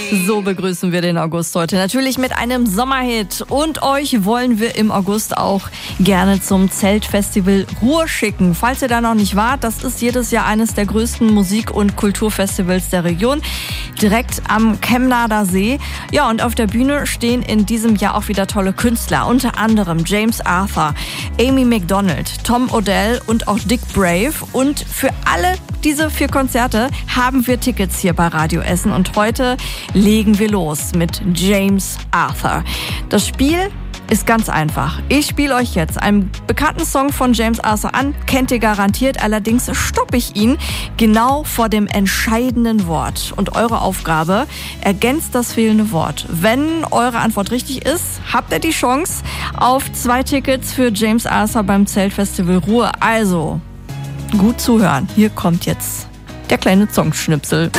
So begrüßen wir den August heute. Natürlich mit einem Sommerhit. Und euch wollen wir im August auch gerne zum Zeltfestival Ruhr schicken. Falls ihr da noch nicht wart, das ist jedes Jahr eines der größten Musik- und Kulturfestivals der Region. Direkt am Chemnader See. Ja, und auf der Bühne stehen in diesem Jahr auch wieder tolle Künstler. Unter anderem James Arthur, Amy Macdonald, Tom Odell und auch Dick Brave. Und für alle diese 4 Konzerte haben wir Tickets hier bei Radio Essen. Und heute legen wir los mit James Arthur. Das Spiel ist ganz einfach. Ich spiele euch jetzt einen bekannten Song von James Arthur an, kennt ihr garantiert, allerdings stoppe ich ihn genau vor dem entscheidenden Wort. Und eure Aufgabe, ergänzt das fehlende Wort. Wenn eure Antwort richtig ist, habt ihr die Chance auf 2 Tickets für James Arthur beim Zeltfestival Ruhr. Also, gut zuhören. Hier kommt jetzt der kleine Songschnipsel.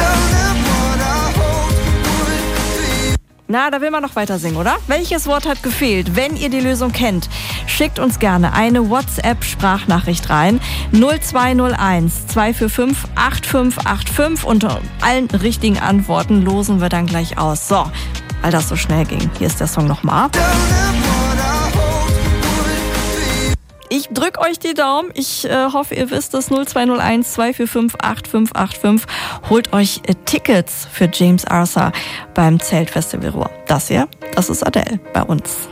Na, da will man noch weiter singen, oder? Welches Wort hat gefehlt? Wenn ihr die Lösung kennt, schickt uns gerne eine WhatsApp-Sprachnachricht rein. 0201 245 8585. Unter allen richtigen Antworten losen wir dann gleich aus. So, weil das so schnell ging. Hier ist der Song nochmal. Ich drück euch die Daumen. Ich hoffe, ihr wisst es. 0201 245 8585. Holt euch Tickets für James Arthur beim Zeltfestival Ruhr. Das hier, das ist Adele bei uns.